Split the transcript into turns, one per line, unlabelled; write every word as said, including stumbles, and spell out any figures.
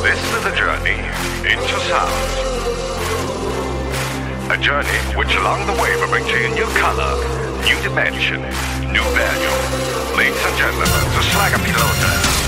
This is a journey into sound. A journey which along the way will bring to you new color, new dimension, new value. Ladies and gentlemen, the Slacker Pilota.